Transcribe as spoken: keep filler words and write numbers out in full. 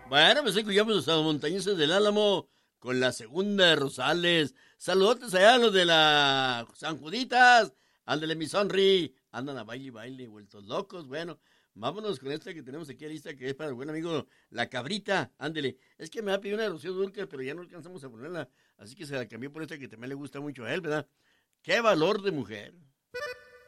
Bueno, pues escuchamos a los montañeses del Álamo con la segunda de Rosales. Saludotes allá a los de la San Juditas. Ándale, mi sonri. Andan a baile y baile, vueltos locos. Bueno, vámonos con esta que tenemos aquí a lista, que es para el buen amigo La Cabrita. Ándale. Es que me ha pedido una de Rocío Dúrcal, pero ya no alcanzamos a ponerla. Así que se la cambié por esta que también le gusta mucho a él, ¿verdad? ¡Qué valor de mujer!